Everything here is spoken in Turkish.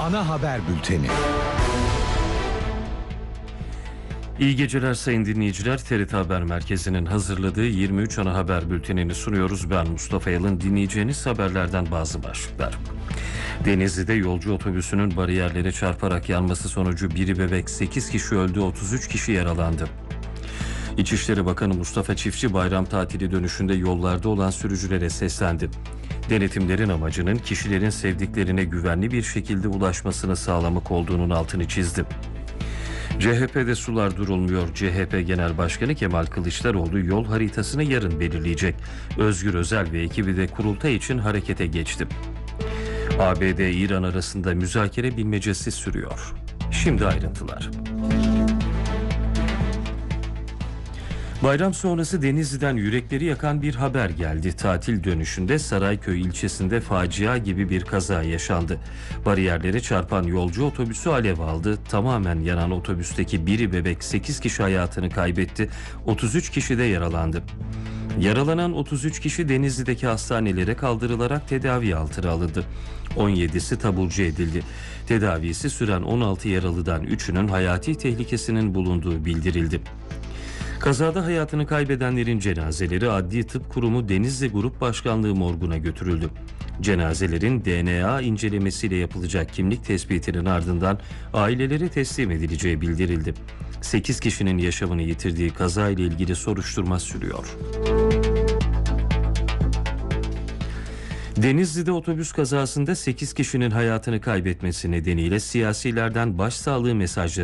ana haber bülteni. İyi geceler sayın dinleyiciler. TRT Haber Merkezi'nin hazırladığı 23 ana haber bültenini sunuyoruz. Ben Mustafa Yalın. Dinleyeceğiniz haberlerden bazı başlıklar. Denizli'de yolcu otobüsünün bariyerlere çarparak yanması sonucu biri bebek, 8 kişi öldü, 33 kişi yaralandı. İçişleri Bakanı Mustafa Çiftçi bayram tatili dönüşünde yollarda olan sürücülere seslendi. Denetimlerin amacının kişilerin sevdiklerine güvenli bir şekilde ulaşmasını sağlamak olduğunun altını çizdi. CHP'de sular durulmuyor. CHP Genel Başkanı Kemal Kılıçdaroğlu yol haritasını yarın belirleyecek. Özgür Özel ve ekibi de kurultay için harekete geçti. ABD-İran arasında müzakere bilmecesi sürüyor. Şimdi ayrıntılar. Bayram sonrası Denizli'den yürekleri yakan bir haber geldi. Tatil dönüşünde Sarayköy ilçesinde facia gibi bir kaza yaşandı. Bariyerlere çarpan yolcu otobüsü alev aldı. Tamamen yanan otobüsteki biri bebek, 8 kişi hayatını kaybetti. 33 kişi de yaralandı. Yaralanan 33 kişi Denizli'deki hastanelere kaldırılarak tedavi altına alındı. 17'si taburcu edildi. Tedavisi süren 16 yaralıdan 3'ünün hayati tehlikesinin bulunduğu bildirildi. Kazada hayatını kaybedenlerin cenazeleri Adli Tıp Kurumu Denizli Grup Başkanlığı morguna götürüldü. Cenazelerin DNA incelemesiyle yapılacak kimlik tespitinin ardından ailelere teslim edileceği bildirildi. 8 kişinin yaşamını yitirdiği kaza ile ilgili soruşturma sürüyor. Denizli'de otobüs kazasında 8 kişinin hayatını kaybetmesi nedeniyle siyasilerden başsağlığı mesajları